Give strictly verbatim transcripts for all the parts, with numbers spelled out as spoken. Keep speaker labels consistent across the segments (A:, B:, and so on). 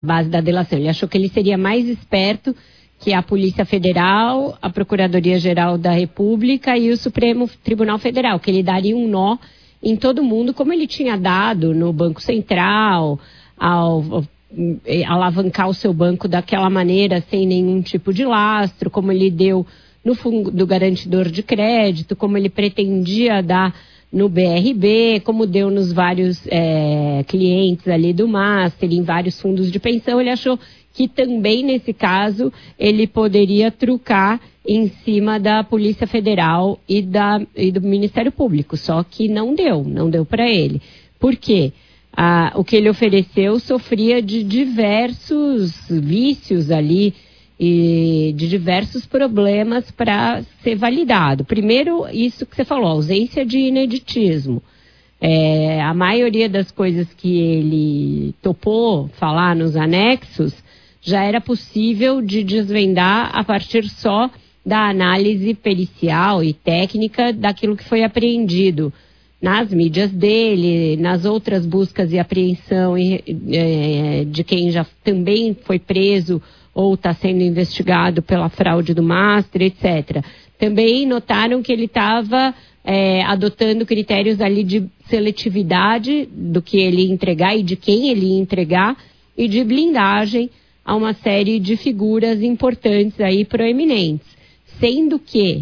A: base da delação. Ele achou que ele seria mais esperto que a Polícia Federal, a Procuradoria-Geral da República e o Supremo Tribunal Federal, que ele daria um nó em todo mundo, como ele tinha dado no Banco Central, ao, ao alavancar o seu banco daquela maneira, sem nenhum tipo de lastro, como ele deu no Fundo Garantidor de Crédito, como ele pretendia dar no B R B, como deu nos vários é, clientes ali do Master, em vários fundos de pensão. Ele achou que também, nesse caso, ele poderia trucar em cima da Polícia Federal e, da, e do Ministério Público, só que não deu, não deu para ele. Por quê? Ah, o que ele ofereceu sofria de diversos vícios ali e de diversos problemas para ser validado. Primeiro, isso que você falou, ausência de ineditismo. É, a maioria das coisas que ele topou falar nos anexos já era possível de desvendar a partir só da análise pericial e técnica daquilo que foi apreendido nas mídias dele, nas outras buscas e apreensão de quem já também foi preso ou está sendo investigado pela fraude do Master, etcétera. Também notaram que ele estava é, adotando critérios ali de seletividade do que ele ia entregar e de quem ele ia entregar e de blindagem a uma série de figuras importantes aí, proeminentes. Sendo que,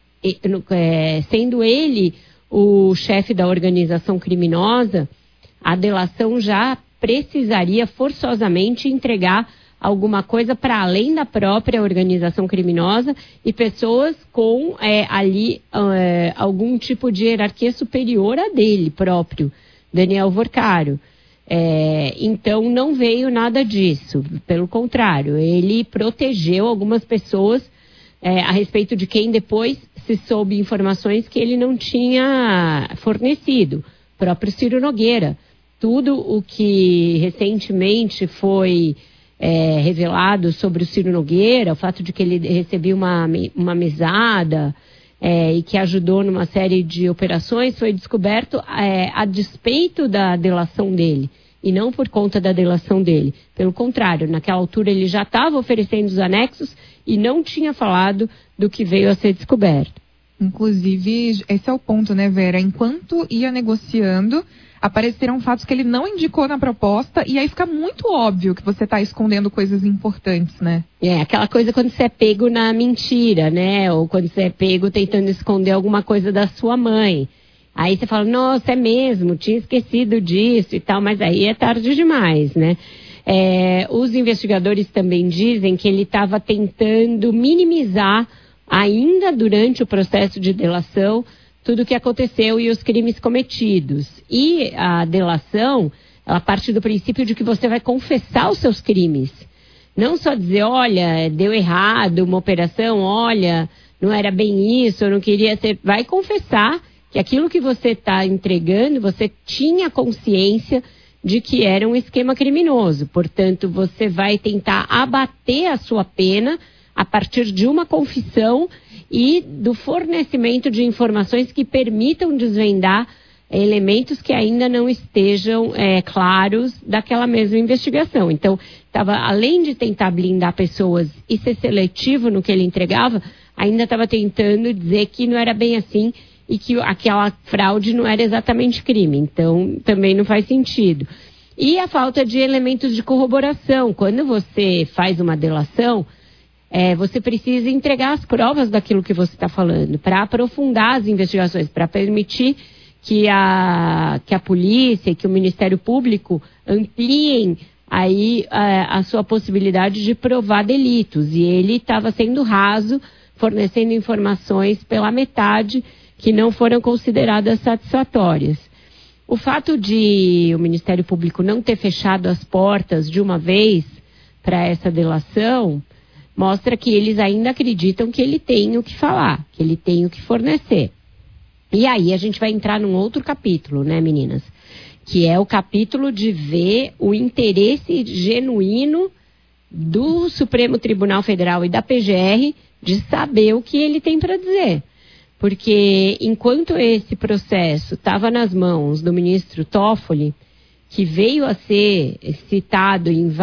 A: é, sendo ele o chefe da organização criminosa, a delação já precisaria forçosamente entregar alguma coisa para além da própria organização criminosa e pessoas com é, ali é, algum tipo de hierarquia superior a dele próprio, Daniel Vorcaro. É, então não veio nada disso, pelo contrário, ele protegeu algumas pessoas é, a respeito de quem depois se soube informações que ele não tinha fornecido, o próprio Ciro Nogueira. Tudo o que recentemente foi é, revelado sobre o Ciro Nogueira, o fato de que ele recebia uma, uma mesada é, e que ajudou numa série de operações, foi descoberto é, a despeito da delação dele. E não por conta da delação dele. Pelo contrário, naquela altura ele já estava oferecendo os anexos e não tinha falado do que veio a ser descoberto.
B: Inclusive, esse é o ponto, né, Vera? Enquanto ia negociando, apareceram fatos que ele não indicou na proposta e aí fica muito óbvio que você está escondendo coisas importantes, né?
A: É, aquela coisa quando você é pego na mentira, né? Ou quando você é pego tentando esconder alguma coisa da sua mãe. Aí você fala, nossa, é mesmo, tinha esquecido disso e tal, mas aí é tarde demais, né? É, os investigadores também dizem que ele estava tentando minimizar, ainda durante o processo de delação, tudo o que aconteceu e os crimes cometidos. E a delação, ela parte do princípio de que você vai confessar os seus crimes. Não só dizer, olha, deu errado uma operação, olha, não era bem isso, eu não queria ser... Vai confessar que aquilo que você está entregando, você tinha consciência de que era um esquema criminoso. Portanto, você vai tentar abater a sua pena a partir de uma confissão e do fornecimento de informações que permitam desvendar elementos que ainda não estejam é, claros daquela mesma investigação. Então, tava, além de tentar blindar pessoas e ser seletivo no que ele entregava, ainda estava tentando dizer que não era bem assim e que aquela fraude não era exatamente crime. Então, também não faz sentido. E a falta de elementos de corroboração. Quando você faz uma delação, é, você precisa entregar as provas daquilo que você está falando, para aprofundar as investigações, para permitir que a, que a polícia e que o Ministério Público ampliem aí a, a sua possibilidade de provar delitos. E ele estava sendo raso, fornecendo informações pela metade que não foram consideradas satisfatórias. O fato de o Ministério Público não ter fechado as portas de uma vez para essa delação mostra que eles ainda acreditam que ele tem o que falar, que ele tem o que fornecer. E aí a gente vai entrar num outro capítulo, né, meninas? Que é o capítulo de ver o interesse genuíno do Supremo Tribunal Federal e da P G R de saber o que ele tem para dizer. Porque enquanto esse processo estava nas mãos do ministro Toffoli, que veio a ser citado em